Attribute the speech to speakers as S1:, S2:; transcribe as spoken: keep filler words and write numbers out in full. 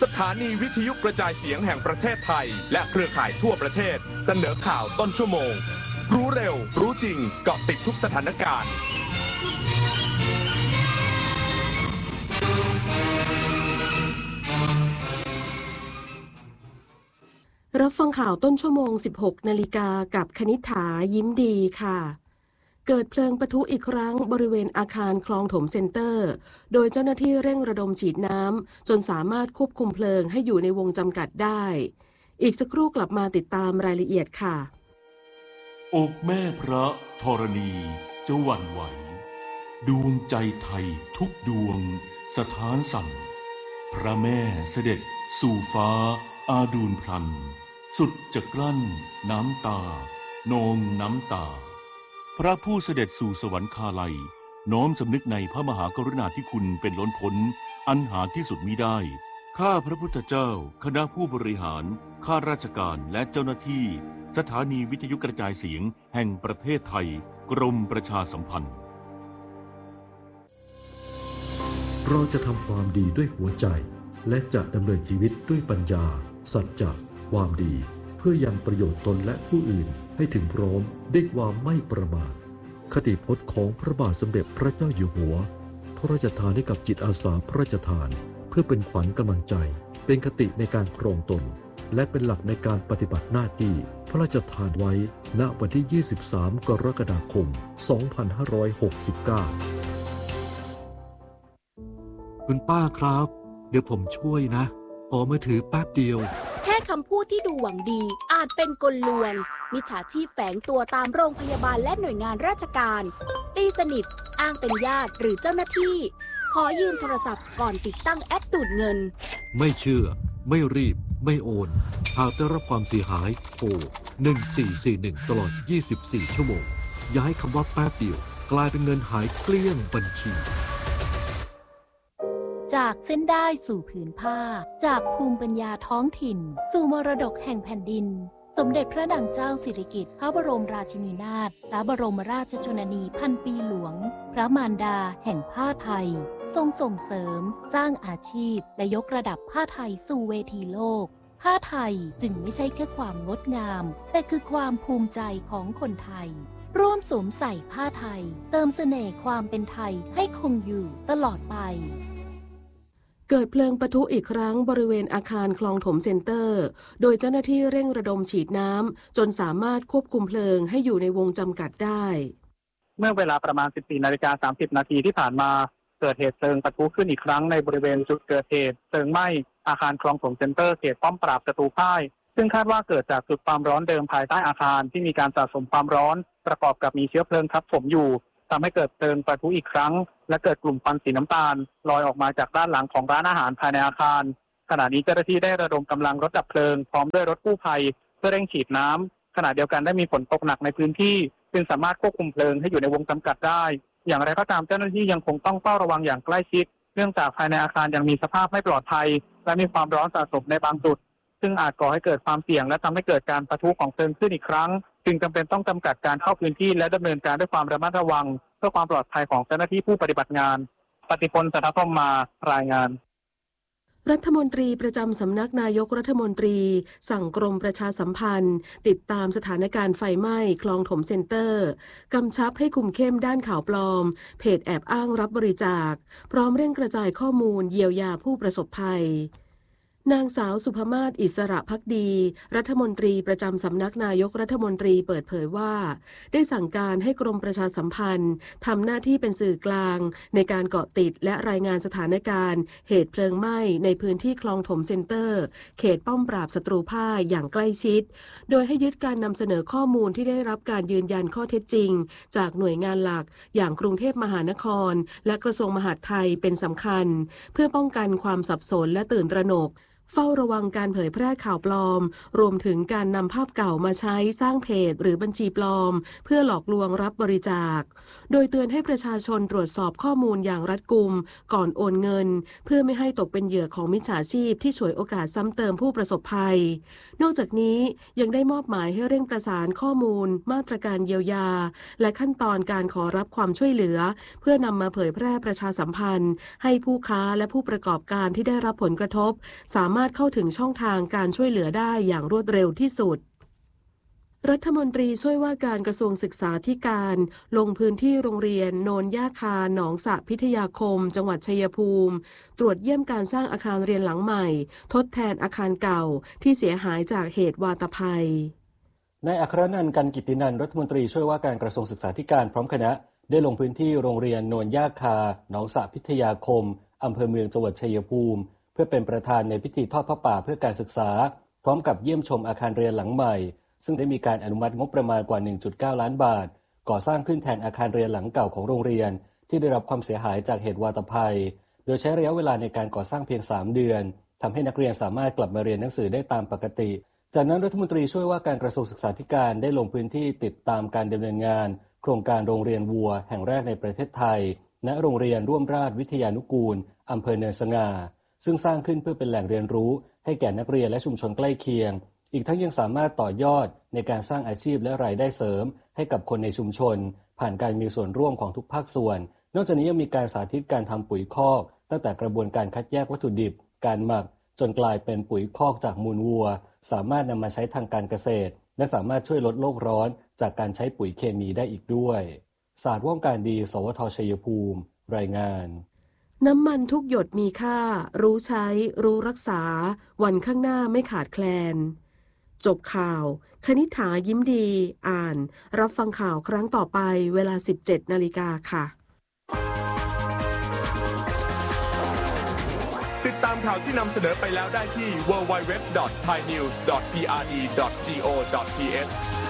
S1: สถานีวิทยุกระจายเสียงแห่งประเทศไทยและเครือข่ายทั่วประเทศเสนอข่าวต้นชั่วโมงรู้เร็วรู้จริงเกาะติดทุกสถานการณ์
S2: รับฟังข่าวต้นชั่วโมง สิบหกนาฬิกากับคณิษฐายิ้มดีค่ะเกิดเพลิงปะทุอีกครั้งบริเวณอาคารคลองถมเซ็นเตอร์โดยเจ้าหน้าที่เร่งระดมฉีดน้ำจนสามารถควบคุมเพลิงให้อยู่ในวงจำกัดได้อีกสักครู่กลับมาติดตามรายละเอียดค่ะ
S3: อกแม่พระธรณีจะหวั่นไหวดวงใจไทยทุกดวงสถานสั่นพระแม่เสด็จสู่ฟ้าอาดูลพลันสุดจะกลั้นน้ำตานองน้ำตาพระผู้เสด็จสู่สวรรคาลัยน้อมสำนึกในพระมหากรุณาธิคุณเป็นล้นพ้นอันหาที่สุดมิได้ข้าพระพุทธเจ้าคณะผู้บริหารข้าราชการและเจ้าหน้าที่สถานีวิทยุกระจายเสียงแห่งประเทศไทยกรมประชาสัมพันธ์
S4: เราจะทำความดีด้วยหัวใจและจะดำเนินชีวิตด้วยปัญญาสัจจะความดีเพื่อยังประโยชน์ตนและผู้อื่นให้ถึงพร้อมด้วยความไม่ประมาทคติพจน์ของพระบาทสมเด็จพระเจ้าอยู่หัวพระราชทานให้กับจิตอาสาพระราชทานเพื่อเป็นขวัญกำลังใจเป็นคติในการครองตนและเป็นหลักในการปฏิบัติหน้าที่พระราชทานไว้ณวันที่ยี่สิบสามกรกฎาคมสองพันห้าร้อยหกสิบเก้าคุณป้าครับเดี๋ยวผมช่วยนะขอมือถือแป๊บเดียว
S5: แค่คำพูดที่ดูหวังดีอาจเป็นกลลวงมิจฉาชีพแฝงตัวตามโรงพยาบาลและหน่วยงานราชการตีสนิทอ้างเป็นญาติหรือเจ้าหน้าที่ขอยืมโทรศัพท์ก่อนติดตั้งแอปดูดเงิน
S4: ไม่เชื่อไม่รีบไม่โอนหากได้รับความเสียหายโทรหนึ่งสี่สี่หนึ่งตลอดยี่สิบสี่ชั่วโมงอย่าให้คำว่าแป๊บเดียวกลายเป็นเงินหายเกลี้ยงบัญชี
S6: จากเส้นได้สู่ผืนผ้าจากภูมิปัญญาท้องถิ่นสู่มรดกแห่งแผ่นดินสมเด็จพระนางเจ้าสิริกิติ์พระบรมราชินีนาถพระบรมราชชนนีพันปีหลวงพระมารดาแห่งผ้าไทยทรงส่งเสริมสร้างอาชีพและยกระดับผ้าไทยสู่เวทีโลกผ้าไทยจึงไม่ใช่แค่ความงดงามแต่คือความภูมิใจของคนไทยร่วมสวมใส่ผ้าไทยเติมเสน่ห์ความเป็นไทยให้คงอยู่ตลอดไป
S2: เกิดเพลิงปะทุอีกครั้งบริเวณอาคารคลองถมเซ็นเตอร์โดยเจ้าหน้าที่เร่งระดมฉีดน้ำจนสามารถควบคุมเพลิงให้อยู่ในวงจำกัดได้
S7: เมื่อเวลาประมาณ สิบสี่นาฬิกาสามสิบนาทีที่ผ่านมาเกิดเหตุเพลิงปะทุขึ้นอีกครั้งในบริเวณจุดเกิดเหตุเพลิงไหม้อาคารคลองถมเซ็นเตอร์เขตป้อมปราบศัตรูพ่ายซึ่งคาดว่าเกิดจากจุดความร้อนเดิมภายใต้อาคารที่มีการสะสมความร้อนประกอบกับมีเชื้อเพลิงทับถมอยู่ทำให้เกิดเพลิงปะทุอีกครั้งและเกิดกลุ่มควันสีน้ำตาลลอยออกมาจากด้านหลังของร้านอาหารภายในอาคารขณะนี้เจ้าหน้าที่ได้ระดมกำลังรถดับเพลิงพร้อมด้วยรถกู้ภัยเพื่อเร่งฉีดน้ำขณะเดียวกันได้มีฝนตกหนักในพื้นที่จึงสามารถควบคุมเพลิงให้อยู่ในวงจำกัดได้อย่างไรก็ตามเจ้าหน้าที่ยังคงต้องเฝ้าระวังอย่างใกล้ชิดเนื่องจากภายในอาคารยังมีสภาพไม่ปลอดภัยและมีความร้อนสะสมในบางจุดซึ่งอาจก่อให้เกิดความเสี่ยงและทำให้เกิดการปะทุของเพลิงขึ้นอีกครั้งจึงจำเป็นต้องจำกัดการเข้าพื้นที่และดำเนินการด้วยความระมัดระวังเพื่อความปลอดภัยของเจ้าหน้าที่ผู้ปฏิบัติงานปฏิพล สัทธพรหมมารายงาน
S2: รัฐมนตรีประจำสำนักนายกรัฐมนตรีสั่งกรมประชาสัมพันธ์ติดตามสถานการณ์ไฟไหม้คลองถมเซ็นเตอร์กำชับให้คุมเข้มด้านข่าวปลอมเพจแอบอ้างรับบริจาคพร้อมเร่งกระจายข้อมูลเยียวยาผู้ประสบภัยนางสาวสุภมาศอิสระภักดีรัฐมนตรีประจำสำนักนายกรัฐมนตรีเปิดเผยว่าได้สั่งการให้กรมประชาสัมพันธ์ทำหน้าที่เป็นสื่อกลางในการเกาะติดและรายงานสถานการณ์เหตุเพลิงไหม้ในพื้นที่คลองถมเซ็นเตอร์เขตป้อมปราบศัตรูพ่ายอย่างใกล้ชิดโดยให้ยึดการนำเสนอข้อมูลที่ได้รับการยืนยันข้อเท็จจริงจากหน่วยงานหลักอย่างกรุงเทพมหานครและกระทรวงมหาดไทยเป็นสำคัญเพื่อป้องกันความสับสนและตื่นตระหนกเฝ้าระวังการเผยแพร่ข่าวปลอมรวมถึงการนำภาพเก่ามาใช้สร้างเพจหรือบัญชีปลอมเพื่อหลอกลวงรับบริจาคโดยเตือนให้ประชาชนตรวจสอบข้อมูลอย่างรัดกุมก่อนโอนเงินเพื่อไม่ให้ตกเป็นเหยื่อของมิจฉาชีพที่ฉวยโอกาสซ้ำเติมผู้ประสบภัยนอกจากนี้ยังได้มอบหมายให้เร่งประสานข้อมูลมาตรการเยียวยาและขั้นตอนการขอรับความช่วยเหลือเพื่อนำมาเผยแพร่ประชาสัมพันธ์ให้ผู้ค้าและผู้ประกอบการที่ได้รับผลกระทบสามารถเข้าถึงช่องทางการช่วยเหลือได้อย่างรวดเร็วที่สุดรัฐมนตรีช่วยว่าการกระทรวงศึกษาธิการลงพื้นที่โรงเรียนโนนย่าคาหนองสะพิทยาคมจังหวัดชัยภูมิตรวจเยี่ยมการสร้างอาคารเรียนหลังใหม่ทดแทนอาคารเก่าที่เสียหายจากเหตุวาตภัย
S8: นายอัครนันท์ กันกิตตินันท์รัฐมนตรีช่วยว่าการกระทรวงศึกษาธิการพร้อมคณะได้ลงพื้นที่โรงเรียนโนนย่าคาหนองสะพิทยาคมอำเภอเมืองจังหวัดชัยภูมิเพื่อเป็นประธานในพิธีทอดผ้าป่าเพื่อการศึกษาพร้อมกับเยี่ยมชมอาคารเรียนหลังใหม่ซึ่งได้มีการอนุมัติงบประมาณกว่า หนึ่งจุดเก้า ล้านบาทก่อสร้างขึ้นแทนอาคารเรียนหลังเก่าของโรงเรียนที่ได้รับความเสียหายจากเหตุวาตภัยโดยใช้ระยะเวลาในการก่อสร้างเพียงสามเดือนทำให้นักเรียนสามารถกลับมาเรียนหนังสือได้ตามปกติจากนั้นรัฐมนตรีช่วยว่าการกระทรวงศึกษาธิการได้ลงพื้นที่ติดตามการดำเนินงานโครงการโรงเรียนวัวแห่งแรกในประเทศไทยณโรงเรียนร่วมราชวิทยานุกูลอำเภอเนินสง่าซึ่งสร้างขึ้นเพื่อเป็นแหล่งเรียนรู้ให้แก่นักเรียนและชุมชนใกล้เคียงอีกทั้งยังสามารถต่อยอดในการสร้างอาชีพและรายได้เสริมให้กับคนในชุมชนผ่านการมีส่วนร่วมของทุกภาคส่วนนอกจากนี้ยังมีการสาธิตการทำปุ๋ยคอกตั้งแต่กระบวนการคัดแยกวัตถุดิบการหมักจนกลายเป็นปุ๋ยคอกจากมูลวัวสามารถนำมาใช้ทางการเกษตรและสามารถช่วยลดโลกร้อนจากการใช้ปุ๋ยเคมีได้อีกด้วยศาสตร์ว่องการดีสวทชัยภูมิรายงาน
S2: น้ำมันทุกหยดมีค่ารู้ใช้รู้รักษาวันข้างหน้าไม่ขาดแคลนจบข่าวคณิษฐายิ้มดีอ่านรับฟังข่าวครั้งต่อไปเวลา สิบเจ็ดนาฬิกา ค่ะ
S1: ติดตามข่าวที่นำเสนอไปแล้วได้ที่ ดับเบิลยู ดับเบิลยู ดับเบิลยู ดอท ไทยนิวส์ ดอท พี อาร์ ดี ดอท จี โอ ดอท ที เอช